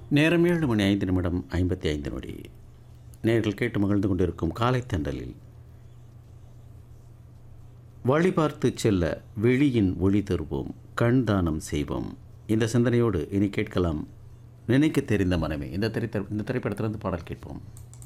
நேரம் 7 மணி 5 நிமிடம் 55 நொடி. நேர்கள் கேட்டு மகிழ்ந்து கொண்டிருக்கும் காலை தென்றலில் வழி பார்த்து செல்ல விழியின் ஒளி தருவோம், கண் தானம் செய்வோம். இந்த சிந்தனையோடு இனி கேட்கலாம் நினைக்க தெரிந்த மனமே. இந்த திரைப்படத்திலிருந்து பாடல் கேட்போம்.